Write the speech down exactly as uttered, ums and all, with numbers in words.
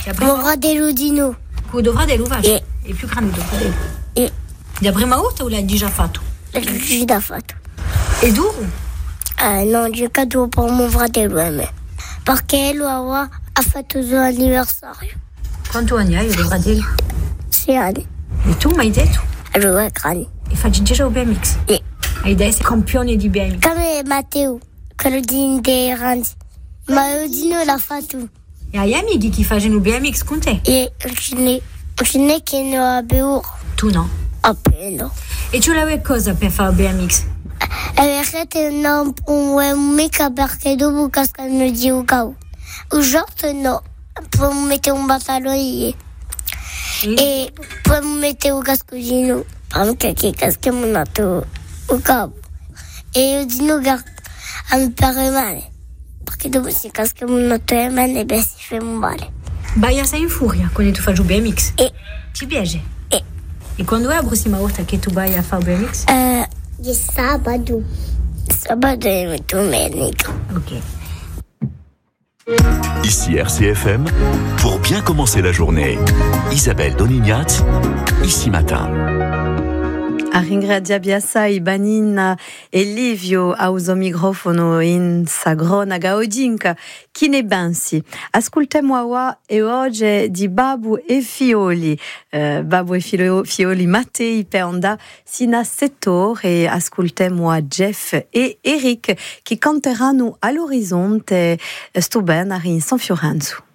Mon Bradello Dino. Quello Bradello va. E. È più grande del Bradello. E. La prima volta o l'hai già fatto? L'ho già fatto. È duro? Eh, non, j'ai cadeau pour mon Bradello a me. Perché lui ha fatto il suo anniversario. Quanto anni hai il Bradello? Sei anni. E tu mi hai detto? Allora, grandi. E fai già il B M X? E. Hai adesso campione di B M X? Come Matteo, quello di Randi. Ma Dino l'ha fatto. E hai amici che fanno il B M X con te? E ce n'è, ce n'è che ne abbiamo. Tu no? Appena. E tu l'avevi cosa per fare il B M X? E perché non un mica perché dopo cascano di un cavo. Un giorno no, poi mettere un pantalone e poi mettere un cascodino perché che caschiamo nato un cavo. E io di no a mi fare male perché dopo si caschiamo nato e male e si fa male. Baia sei in furia quando tu fai il B M X? E. Ti piace? E. E quando è la prossima volta che tu vai a fare il B M X? Eh, di sabato. Sabato e domenica. Ok. Ici R C F M, pour bien commencer la journée, Isabelle Donignat, ici matin. A ringraziare assai Banina e Livio al microfono in Sagrona Gaudinca, chi ne pensi? Ascoltiamo ora e oggi di Babbo e Fioli, eh, Babbo e Fioli Mattei per andare sino a sette ore e ascoltiamo a Jeff e Eric che canteranno all'orizzonte sto ben a San Fiorenzo.